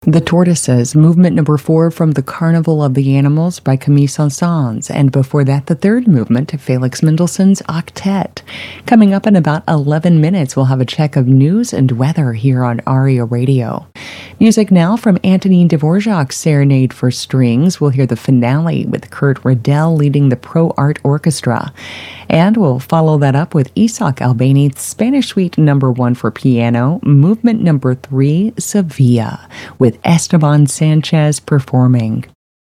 The Tortoises, movement number 4 from The Carnival of the Animals by Camille Saint-Saëns, and before that, the third movement of Felix Mendelssohn's Octet. Coming up in about 11 minutes, we'll have a check of news and weather here on ARIA Radio. Music now from Antonin Dvorak's Serenade for Strings. We'll hear the finale with Kurt Riddell leading the Pro Art Orchestra. And we'll follow that up with Isaac Albéniz's Spanish Suite number 1 for piano, movement number 3, Sevilla, with Esteban Sanchez performing.